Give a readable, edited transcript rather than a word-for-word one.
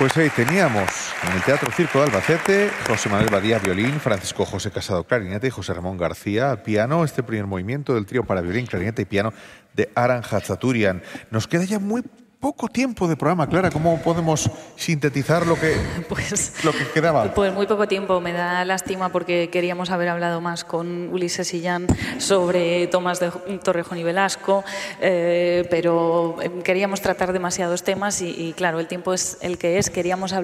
Pues ahí teníamos en el Teatro Circo de Albacete José Manuel Badía, violín, Francisco José Casado, clarinete, y José Ramón García, piano. Este primer movimiento del trío para violín, clarinete y piano de Aran Hachaturian. Nos queda ya muy poco tiempo de programa, Clara. ¿Cómo podemos sintetizar lo que quedaba? Pues muy poco tiempo. Me da lástima porque queríamos haber hablado más con Ulises Sillán sobre Tomás de Torrejón y Velasco, pero queríamos tratar demasiados temas y claro, el tiempo es el que es. Queríamos hablar